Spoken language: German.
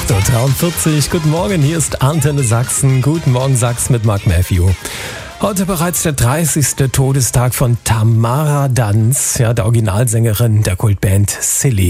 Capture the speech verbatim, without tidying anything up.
acht Uhr dreiundvierzig. Guten Morgen, hier ist Antenne Sachsen. Guten Morgen Sachsen mit Mark Matthew. Heute bereits der dreißigste Todestag von Tamara Danz, ja, der Originalsängerin der Kultband Silly.